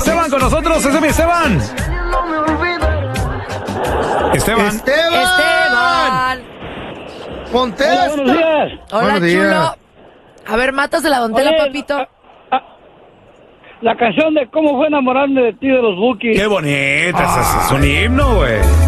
Esteban con nosotros. ¡Ese es mi Esteban! Esteban. Contesta. Hola, buenos días. Hola, Buenos días. chulo. A ver, mátasela, don Tela, Oye, papito. La canción de cómo fue enamorarme de ti de los Bukis. ¡Qué bonita! Es un himno, güey.